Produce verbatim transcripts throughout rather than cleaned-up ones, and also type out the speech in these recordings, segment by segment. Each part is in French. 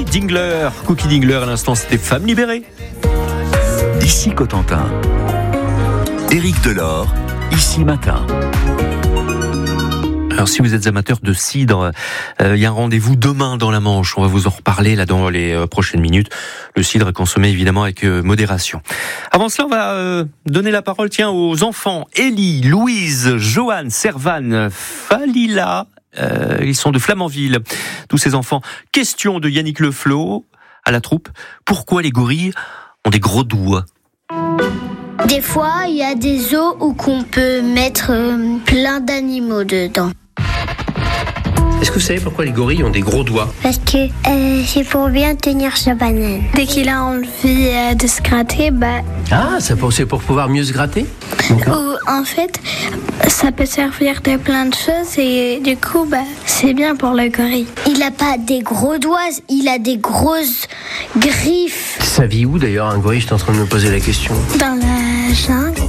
Dingler. Cookie Dingler, à l'instant, c'était Femme libérée. Ici Cotentin. Éric Delort, Ici Matin. Alors si vous êtes amateur de cidre, il euh, y a un rendez-vous demain dans la Manche. On va vous en reparler là dans les euh, prochaines minutes. Le cidre est consommé évidemment avec euh, modération. Avant cela, on va euh, donner la parole tiens aux enfants. Élie, Louise, Joanne, Servane, Falila. Euh, ils sont de Flamanville. Tous ces enfants. Question de Yannick Leflot à la troupe. Pourquoi les gorilles ont des gros doigts ? Des fois, il y a des zoos où qu'on peut mettre euh, plein d'animaux dedans. Est-ce que vous savez pourquoi les gorilles ont des gros doigts ? Parce que euh, c'est pour bien tenir sa banane. Dès qu'il a envie euh, de se gratter, bah... Ah, c'est pour, c'est pour pouvoir mieux se gratter ? Ou, en fait, ça peut servir de plein de choses et du coup, bah, c'est bien pour le gorille. Il a pas des gros doigts, il a des grosses griffes. Ça vit où d'ailleurs un gorille ? J'étais en train de me poser la question. Dans la jungle.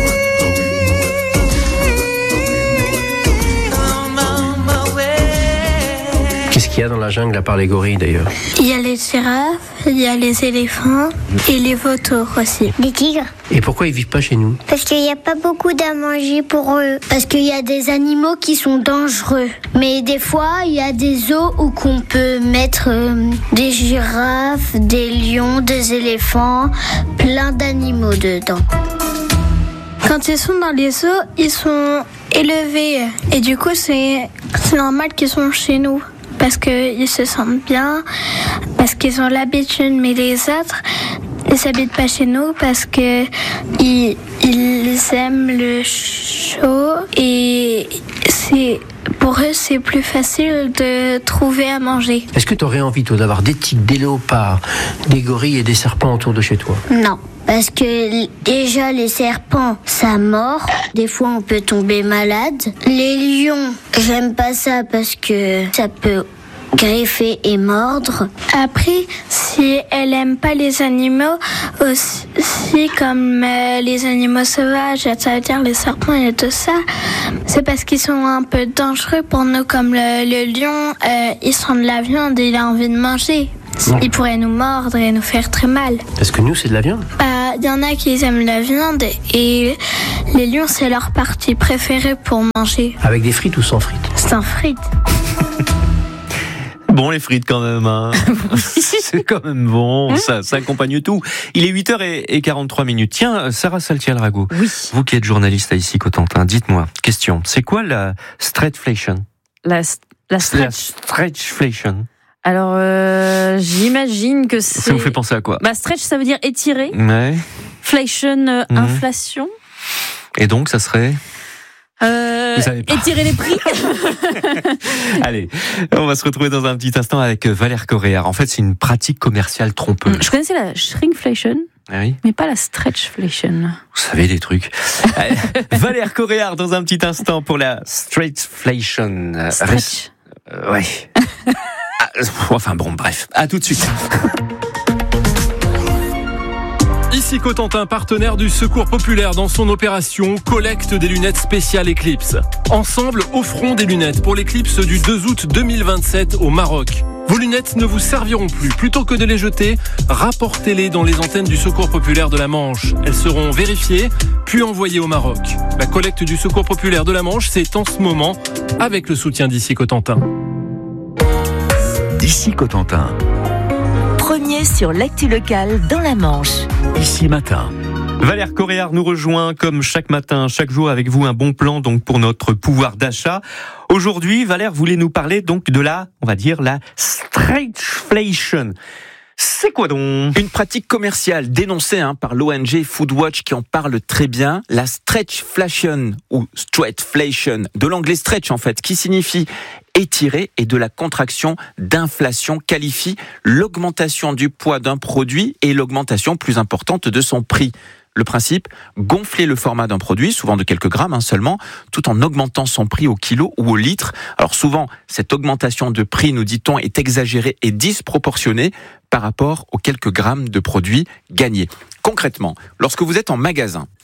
Qu'est-ce qu'il y a dans la jungle à part les gorilles d'ailleurs ? Il y a les girafes, il y a les éléphants et les vautours aussi. Les tigres. Et pourquoi ils vivent pas chez nous ? Parce qu'il n'y a pas beaucoup à manger pour eux. Parce qu'il y a des animaux qui sont dangereux. Mais des fois, il y a des zoos où qu'on peut mettre euh, des girafes, des lions, des éléphants, plein d'animaux dedans. Quand ils sont dans les zoos, ils sont élevés. Et du coup, c'est, c'est normal qu'ils sont chez nous. Parce qu'ils se sentent bien, parce qu'ils ont l'habitude, mais les autres, ils s'habitent pas chez nous parce que ils, ils aiment le chaud et c'est, pour eux, c'est plus facile de trouver à manger. Est-ce que tu aurais envie, toi, d'avoir des tigres, des léopards, des gorilles et des serpents autour de chez toi ? Non. Parce que déjà les serpents, ça mord. Des fois on peut tomber malade. Les lions, j'aime pas ça parce que ça peut griffer et mordre. Après, si elle aime pas les animaux, aussi comme euh, les animaux sauvages, ça veut dire les serpents et tout ça, c'est parce qu'ils sont un peu dangereux pour nous. Comme le, le lion, euh, il sent de la viande et il a envie de manger. Il pourrait nous mordre et nous faire très mal. Est-ce que nous, c'est de la viande ? Il euh, y en a qui aiment la viande et les lions, c'est leur partie préférée pour manger. Avec des frites ou sans frites ? Sans frites. Bon, les frites quand même, hein. C'est quand même bon, ça, ça accompagne tout. Il est huit heures quarante-trois minutes. Tiens, Sarah Saltiel-Rago, oui. Vous qui êtes journaliste à Ici Cotentin, dites-moi, question, c'est quoi la stretchflation ? La, la stretch. La stretchflation. Alors, euh, j'imagine que c'est... Ça vous fait penser à quoi ? Bah, stretch, ça veut dire étirer. Ouais. Flation, euh, mmh. inflation. Et donc, ça serait euh, étirer les prix. Allez, on va se retrouver dans un petit instant avec Valère Coréard. En fait, c'est une pratique commerciale trompeuse. Je connaissais la shrinkflation, oui. mais pas la stretchflation. Vous savez des trucs. Valère Coréard dans un petit instant pour la stretchflation. Stretch. Euh, ouais. Enfin bon, bref, à tout de suite. Ici Cotentin, partenaire du Secours Populaire dans son opération collecte des lunettes spéciales Eclipse. Ensemble, offrons des lunettes pour l'Eclipse du deux août deux mille vingt-sept au Maroc. Vos lunettes ne vous serviront plus. Plutôt que de les jeter, rapportez-les dans les antennes du Secours Populaire de la Manche. Elles seront vérifiées, puis envoyées au Maroc. La collecte du Secours Populaire de la Manche, c'est en ce moment avec le soutien d'Ici Cotentin. Ici Cotentin. Premier sur l'actu locale dans la Manche. Ici Matin. Valère Coréard nous rejoint comme chaque matin, chaque jour avec vous un bon plan donc pour notre pouvoir d'achat. Aujourd'hui, Valère voulait nous parler donc de la, on va dire la stretchflation. C'est quoi donc ? Une pratique commerciale dénoncée hein, par l'O N G Foodwatch qui en parle très bien. La stretchflation ou stretchflation, de l'anglais stretch en fait, qui signifie étirer et de la contraction d'inflation qualifie l'augmentation du poids d'un produit et l'augmentation plus importante de son prix. Le principe, gonfler le format d'un produit, souvent de quelques grammes hein, seulement, tout en augmentant son prix au kilo ou au litre. Alors souvent, cette augmentation de prix, nous dit-on, est exagérée et disproportionnée par rapport aux quelques grammes de produits gagnés. Concrètement, lorsque vous êtes en magasin,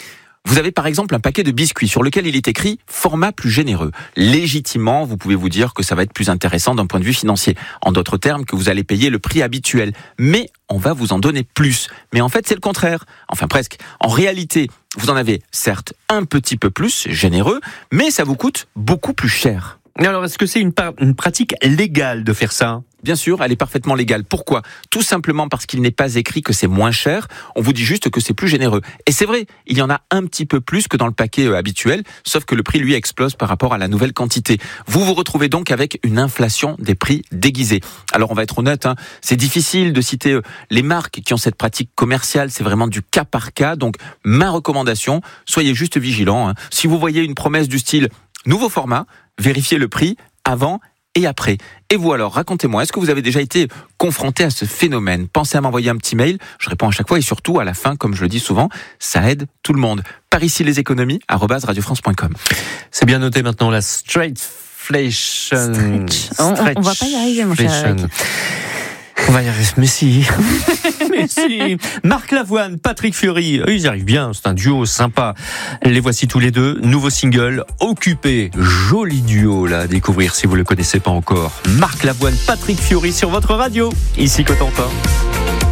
Vous avez par exemple un paquet de biscuits sur lequel il est écrit format plus généreux. Légitimement, vous pouvez vous dire que ça va être plus intéressant d'un point de vue financier. En d'autres termes, que vous allez payer le prix habituel. Mais on va vous en donner plus. Mais en fait, c'est le contraire. Enfin, presque. En réalité, vous en avez certes un petit peu plus, généreux, mais ça vous coûte beaucoup plus cher. Alors, est-ce que c'est une, par- une pratique légale de faire ça ? Bien sûr, elle est parfaitement légale. Pourquoi ? Tout simplement parce qu'il n'est pas écrit que c'est moins cher, on vous dit juste que c'est plus généreux. Et c'est vrai, il y en a un petit peu plus que dans le paquet euh, habituel, sauf que le prix, lui, explose par rapport à la nouvelle quantité. Vous vous retrouvez donc avec une inflation des prix déguisés. Alors on va être honnête, hein, c'est difficile de citer euh, les marques qui ont cette pratique commerciale, c'est vraiment du cas par cas. Donc ma recommandation, soyez juste vigilants. Hein. Si vous voyez une promesse du style « nouveau format », vérifiez le prix avant et après. Et vous alors, racontez-moi, est-ce que vous avez déjà été confronté à ce phénomène ? Pensez à m'envoyer un petit mail, je réponds à chaque fois et surtout à la fin, comme je le dis souvent, ça aide tout le monde. Par ici les économies, arobase radio france point com. C'est bien noté maintenant, la stretchflation. Stretch. On, on va pas y arriver, mon cher Eric. On va y arriver, mais si. Mais si. Marc Lavoine, Patrick Fiori, eux, ils arrivent bien, c'est un duo sympa. Les voici tous les deux, nouveau single, Occupé. Joli duo là à découvrir si vous le connaissez pas encore. Marc Lavoine, Patrick Fiori sur votre radio, ici Cotentin.